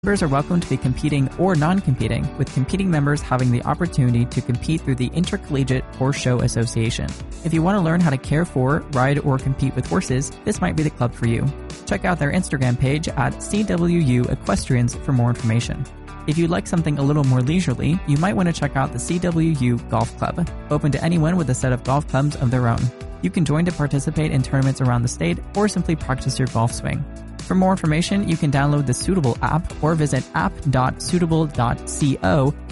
Members are welcome to be competing or non-competing, with competing members having the opportunity to compete through the Intercollegiate Horse Show Association. If you want to learn how to care for, ride, or compete with horses, this might be the club for you. Check out their Instagram page at CWU Equestrians for more information. If you'd like something a little more leisurely, you might want to check out the CWU Golf Club, open to anyone with a set of golf clubs of their own. You can join to participate in tournaments around the state or simply practice your golf swing. For more information, you can download the Suitable app or visit app.suitable.co